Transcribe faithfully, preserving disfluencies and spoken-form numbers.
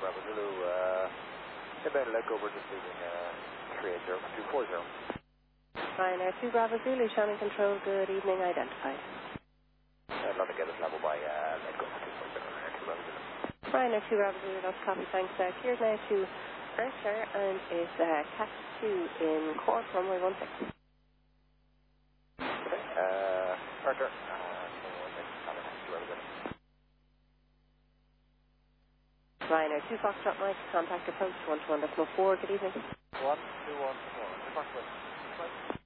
Bravo Zulu, uh, inbound leg over just leaving uh, three eight zero two four zero. Ryanair two Bravo Zulu, Shannon Control, good evening, identified. I'd love to get us level by uh, leg over two four zero, Ryanair two Bravo Zulu. Ryanair two Bravo Zulu, that's copy, thanks. Uh, cheers now to Ayrshire, and it's uh, Cat two in Cork, runway one six. Okay, uh, Arthur, uh, one six, copy, thanks, two Bravo Zulu. Ryanair two Foxtrot Mike, contact approach one two one point four, good evening. one two one four, approximately.